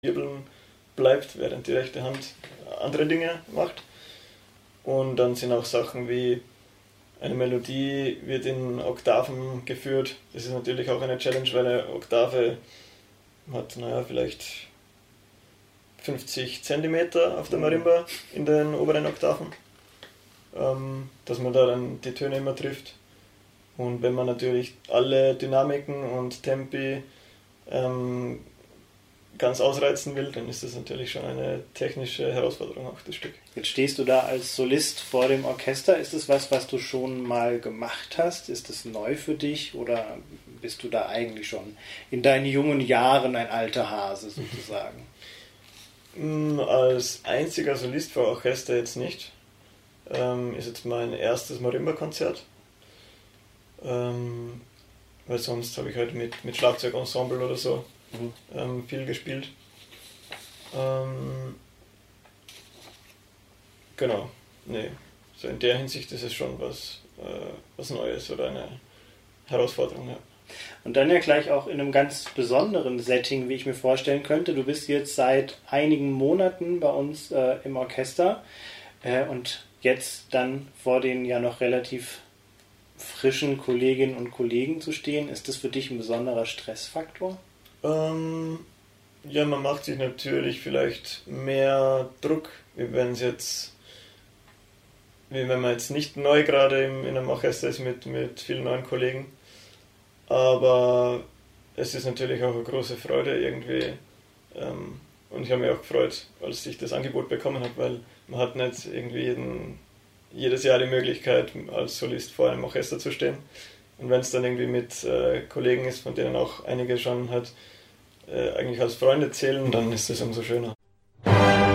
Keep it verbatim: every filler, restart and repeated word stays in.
Wirbeln bleibt, während die rechte Hand andere Dinge macht. Und dann sind auch Sachen wie eine Melodie wird in Oktaven geführt. Das ist natürlich auch eine Challenge, weil eine Oktave hat, naja, vielleicht fünfzig Zentimeter auf der Marimba in den oberen Oktaven, ähm, dass man da dann die Töne immer trifft. Und wenn man natürlich alle Dynamiken und Tempi ähm, ganz ausreizen will, dann ist das natürlich schon eine technische Herausforderung auch, das Stück. Jetzt stehst du da als Solist vor dem Orchester. Ist das was, was du schon mal gemacht hast? Ist das neu für dich oder bist du da eigentlich schon in deinen jungen Jahren ein alter Hase sozusagen? Als einziger Solist vor Orchester jetzt nicht. Ähm, ist jetzt mein erstes Marimba-Konzert. Ähm, weil sonst habe ich halt mit, mit Schlagzeugensemble oder so mhm. ähm, viel gespielt. Ähm, genau, nee. So in der Hinsicht ist es schon was, äh, was Neues oder eine Herausforderung, ja. Und dann ja gleich auch in einem ganz besonderen Setting, wie ich mir vorstellen könnte. Du bist jetzt seit einigen Monaten bei uns äh, im Orchester äh, und jetzt dann vor den ja noch relativ frischen Kolleginnen und Kollegen zu stehen. Ist das für dich ein besonderer Stressfaktor? Ähm, ja, man macht sich natürlich vielleicht mehr Druck, wie wenn es jetzt, wie wenn man jetzt nicht neu gerade im, in einem Orchester ist mit, mit vielen neuen Kollegen. Aber es ist natürlich auch eine große Freude irgendwie. Ähm, und ich habe mich auch gefreut, als ich das Angebot bekommen habe, weil man hat nicht irgendwie jeden, jedes Jahr die Möglichkeit, als Solist vor einem Orchester zu stehen. Und wenn es dann irgendwie mit äh, Kollegen ist, von denen auch einige schon halt äh, eigentlich als Freunde zählen, dann ist das umso schöner.